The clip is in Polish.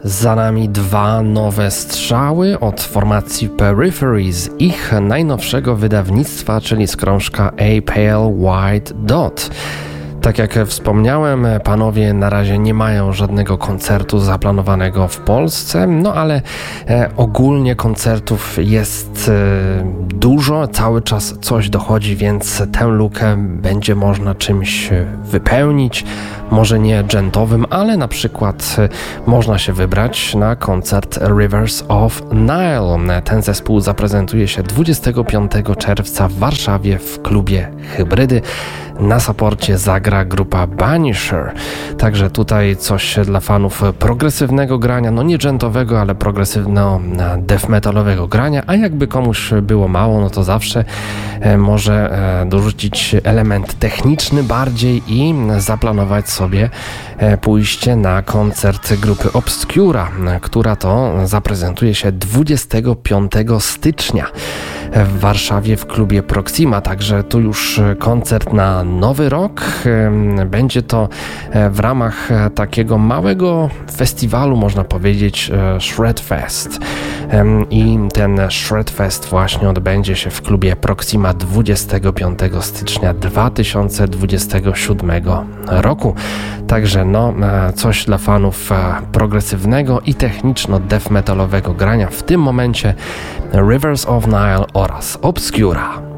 Za nami dwa nowe strzały od formacji Periphery z ich najnowszego wydawnictwa, czyli z krążka A Pale White Dot. Tak jak wspomniałem, panowie na razie nie mają żadnego koncertu zaplanowanego w Polsce, no ale ogólnie koncertów jest dużo, cały czas coś dochodzi, więc tę lukę będzie można czymś wypełnić. Może nie dżentowym, ale na przykład można się wybrać na koncert Rivers of Nile. Ten zespół zaprezentuje się 25 czerwca w Warszawie w klubie Hybrydy. Na saporcie zagra grupa Banisher. Także tutaj coś dla fanów progresywnego grania, no nie dżentowego, ale progresywno-death metalowego grania, a jakby komuś było mało, no to zawsze może dorzucić element techniczny bardziej i zaplanować sobie pójście na koncert grupy Obscura, która to zaprezentuje się 25 stycznia w Warszawie w klubie Proxima, także tu już koncert na nowy rok. Będzie to w ramach takiego małego festiwalu, można powiedzieć, Shredfest. I ten Shredfest właśnie odbędzie się w klubie Proxima 25 stycznia 2027 roku. Także coś dla fanów progresywnego i techniczno-death metalowego grania w tym momencie Rivers of Nile oraz Obscura.